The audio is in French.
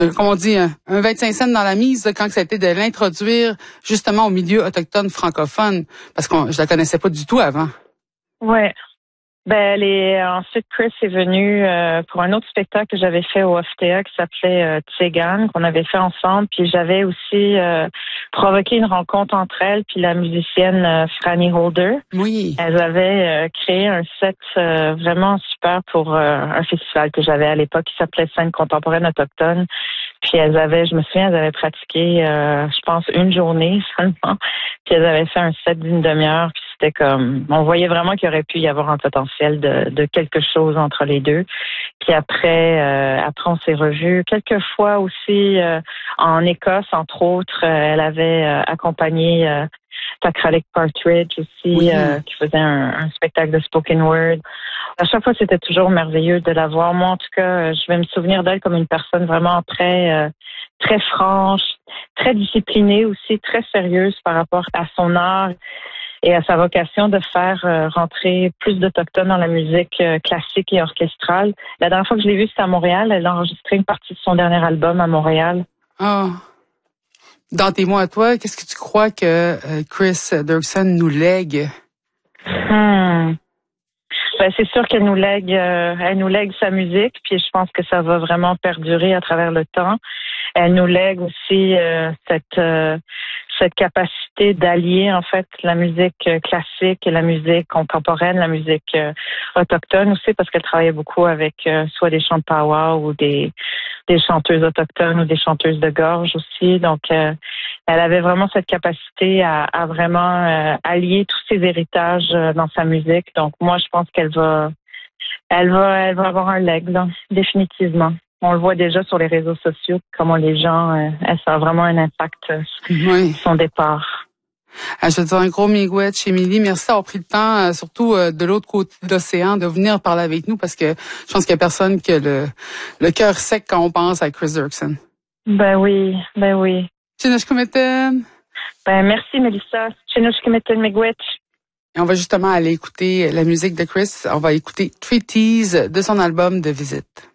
comme on dit, un 25 cents dans la mise quand ça a été de l'introduire justement au milieu autochtone francophone, parce que je la connaissais pas du tout avant. Ouais. Ensuite, Chris est venu pour un autre spectacle que j'avais fait au FTA qui s'appelait Tsegan, qu'on avait fait ensemble. Puis j'avais aussi provoqué une rencontre entre elle puis la musicienne Franny Holder. Oui. Elles avaient créé un set vraiment super pour un festival que j'avais à l'époque qui s'appelait Scène contemporaine autochtone. Puis je me souviens, elles avaient pratiqué, je pense, une journée seulement. Puis elles avaient fait un set d'une demi-heure. Puis c'était comme, on voyait vraiment qu'il aurait pu y avoir un potentiel de quelque chose entre les deux. Puis après on s'est revus quelques fois aussi en Écosse, entre autres. Elle avait accompagné Sacralic Partridge aussi, oui. qui faisait un spectacle de spoken word. À chaque fois, c'était toujours merveilleux de la voir. Moi, en tout cas, je vais me souvenir d'elle comme une personne vraiment très franche, très disciplinée aussi, très sérieuse par rapport à son art et à sa vocation de faire rentrer plus d'Autochtones dans la musique classique et orchestrale. La dernière fois que je l'ai vue, c'était à Montréal. Elle a enregistré une partie de son dernier album à Montréal. Ah. Dans tes mots à toi, qu'est-ce que tu crois que Chris Derksen nous lègue? C'est sûr qu'elle nous lègue sa musique, puis je pense que ça va vraiment perdurer à travers le temps. Elle nous lègue aussi cette capacité d'allier en fait la musique classique et la musique contemporaine, la musique autochtone aussi, parce qu'elle travaillait beaucoup avec soit des chants de powwow ou des chanteuses autochtones ou des chanteuses de gorge aussi. Donc elle avait vraiment cette capacité à vraiment allier tous ses héritages dans sa musique. Donc moi je pense qu'elle va avoir un leg là, définitivement. On le voit déjà sur les réseaux sociaux, comment les gens, ça a vraiment un impact sur son départ. Je te dis un gros miigwech, Émilie. Merci d'avoir pris le temps, surtout de l'autre côté de l'océan, de venir parler avec nous, parce que je pense qu'il y a personne qui a le cœur sec quand on pense à Chris Derksen. Ben oui. Chinashkumeten. Merci, Mélissa. Chinashkumeten miigwech. Et on va justement aller écouter la musique de Chris. On va écouter Treaties de son album de visite.